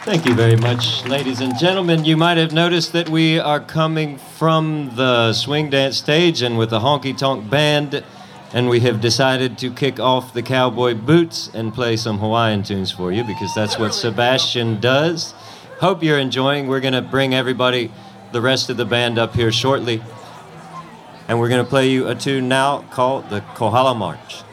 Thank you very much, ladies and gentlemen. You might have noticed that we are coming from the swing dance stage and with the Honky Tonk Band, and we have decided to kick off the cowboy boots and play some Hawaiian tunes for you because that's what Sebastian does. Hope you're enjoying. We're going to bring everybody, the rest of the band, up here shortly, and we're going to play you a tune now called the Kohala March.